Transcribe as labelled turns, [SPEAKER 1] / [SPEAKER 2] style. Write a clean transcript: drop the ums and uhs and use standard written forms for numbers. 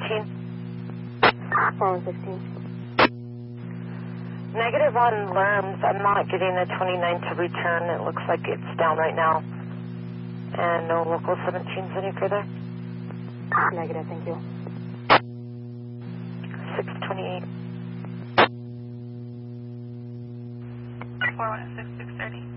[SPEAKER 1] 416. Negative on Lerms. I'm not getting a 29 to return. It looks like it's down right now. And no local 17s any further?
[SPEAKER 2] Negative, thank you.
[SPEAKER 1] 628.
[SPEAKER 3] 416, 630.